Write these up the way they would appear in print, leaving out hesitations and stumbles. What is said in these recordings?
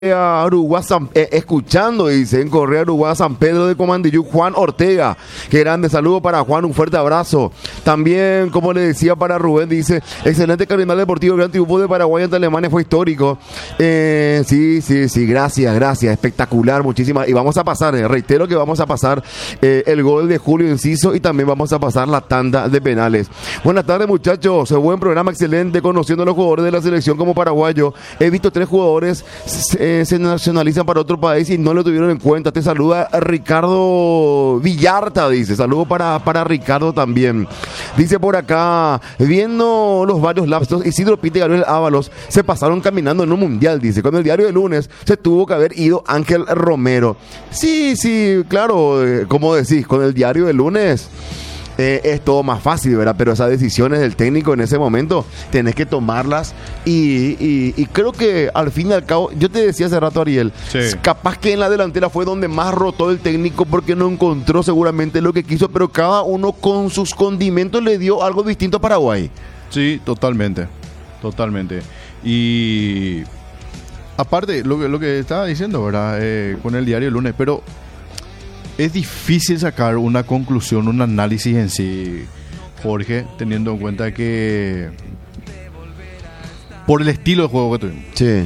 a Uruguay, escuchando, dice, en Correa, Uruguay, San Pedro de Comandillú, Juan Ortega. Qué grande, saludo para Juan, un fuerte abrazo. También, como le decía, para Rubén, dice, excelente calendario deportivo, gran triunfo de Paraguay ante Alemania, fue histórico. Sí, gracias, espectacular, muchísimas. Y vamos a pasar, reitero que vamos a pasar el gol de Julio Enciso y también vamos a pasar la tanda de penales. Buenas tardes, muchachos, buen programa, excelente, conociendo a los jugadores de la selección como paraguayo. He visto 3 jugadores se nacionalizan para otro país y no lo tuvieron en cuenta. Te saluda Ricardo Villarta, dice. Saludo para Ricardo también. Dice por acá, viendo los varios lapsos, Isidro Pita y Gabriel Ábalos se pasaron caminando en un mundial, dice. Con el diario de lunes se tuvo que haber ido Ángel Romero. Sí, claro, como decís, con el diario de lunes es todo más fácil, ¿verdad? Pero esas decisiones del técnico en ese momento tenés que tomarlas y creo que al fin y al cabo, yo te decía hace rato, Ariel, sí, capaz que en la delantera fue donde más rotó el técnico porque no encontró seguramente lo que quiso, pero cada uno con sus condimentos le dio algo distinto a Paraguay. Sí, totalmente. Y aparte, lo que estaba diciendo, ¿verdad? Con el diario el lunes, pero es difícil sacar una conclusión, un análisis en sí, Jorge, teniendo en cuenta que por el estilo de juego que tuvimos. Sí.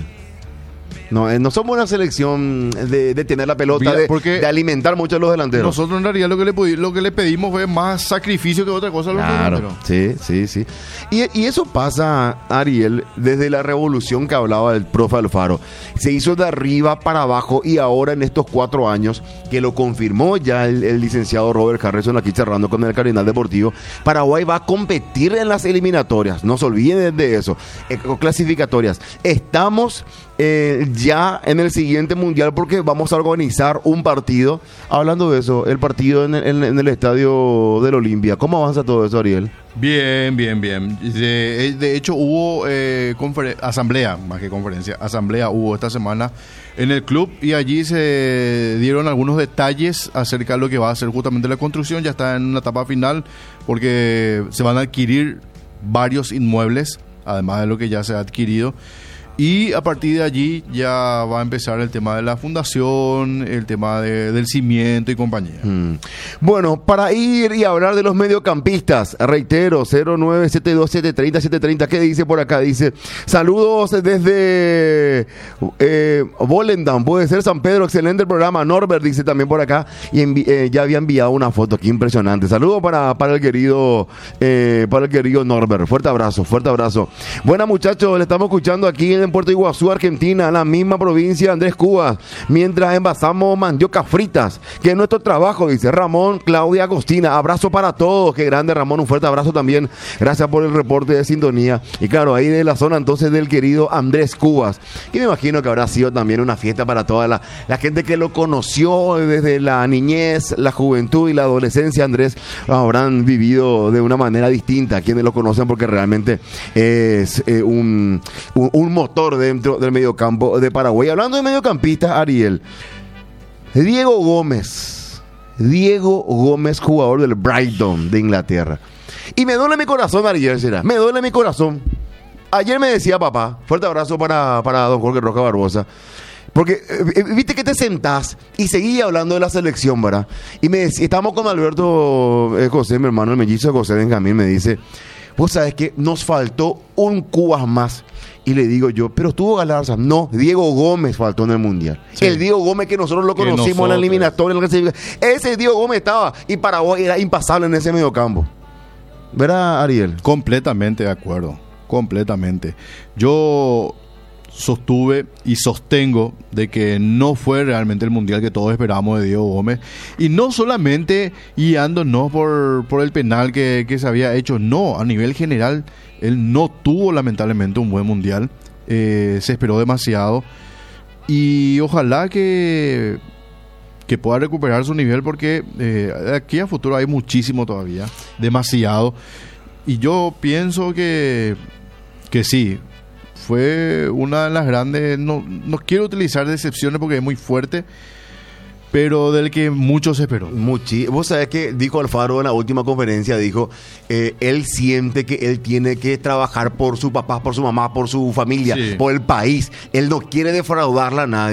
No somos una selección de tener la pelota, de alimentar mucho a los delanteros. Nosotros en realidad lo que le pedimos fue más sacrificio que otra cosa a los delanteros. Sí. Y eso pasa, Ariel, desde la revolución que hablaba el profe Alfaro. Se hizo de arriba para abajo y ahora en estos 4 años, que lo confirmó ya el licenciado Robert Harrison aquí cerrando con el Cardenal Deportivo, Paraguay va a competir en las eliminatorias. No se olviden de eso. Clasificatorias. Estamos ya en el siguiente mundial porque vamos a organizar un partido. Hablando de eso, el partido en el estadio del Olimpia. ¿Cómo avanza todo eso, Ariel? Bien. De hecho hubo asamblea, más que conferencia, asamblea hubo esta semana en el club y allí se dieron algunos detalles acerca de lo que va a ser justamente la construcción. Ya está en una etapa final porque se van a adquirir varios inmuebles, además de lo que ya se ha adquirido. Y a partir de allí ya va a empezar el tema de la fundación, el tema del cimiento y compañía. Bueno, para ir y hablar de los mediocampistas, reitero, 0972730730, ¿qué dice por acá? Dice, saludos desde Volendam, puede ser San Pedro, excelente el programa. Norbert dice también por acá, y ya había enviado una foto aquí impresionante. Saludos para el querido Norbert, fuerte abrazo. Buenas, muchachos, le estamos escuchando aquí en Puerto Iguazú, Argentina, la misma provincia de Andrés Cubas, mientras envasamos mandioca fritas, que es nuestro trabajo, dice Ramón, Claudia, Agostina. Abrazo para todos, qué grande, Ramón, un fuerte abrazo también, gracias por el reporte de sintonía. Y claro, ahí de la zona entonces del querido Andrés Cubas, que me imagino que habrá sido también una fiesta para toda la gente que lo conoció desde la niñez, la juventud y la adolescencia. Andrés habrán vivido de una manera distinta, quienes lo conocen, porque realmente es un motor dentro del mediocampo de Paraguay. Hablando de mediocampistas, Ariel, Diego Gómez, jugador del Brighton de Inglaterra. Y me duele mi corazón, Ariel, me duele mi corazón. Ayer me decía papá, fuerte abrazo para don Jorge Roca Barbosa, porque viste que te sentás y seguía hablando de la selección, ¿verdad? Y me decía, estábamos con Alberto José, mi hermano, el mellizo de José Benjamín, me dice, vos sabés que nos faltó un Cubas más. Y le digo yo, pero estuvo Galarza. No, Diego Gómez faltó en el Mundial. Sí. El Diego Gómez que nosotros lo conocimos en la eliminatoria. Ese Diego Gómez estaba, y Paraguay era impasable en ese mediocampo. ¿Verdad, Ariel? Completamente de acuerdo. Completamente. Yo sostuve y sostengo de que no fue realmente el Mundial que todos esperábamos de Diego Gómez. Y no solamente guiándonos por el penal que se había hecho. No, a nivel general, él no tuvo lamentablemente un buen Mundial. Se esperó demasiado. Y ojalá que pueda recuperar su nivel, porque de aquí a futuro hay muchísimo todavía. Demasiado. Y yo pienso que sí. Fue una de las grandes, no quiero utilizar decepciones porque es muy fuerte, pero del que mucho se esperó. Vos sabés que dijo Alfaro en la última conferencia, dijo, él siente que él tiene que trabajar por su papá, por su mamá, por su familia, Sí. por el país. Él no quiere defraudarla a nadie.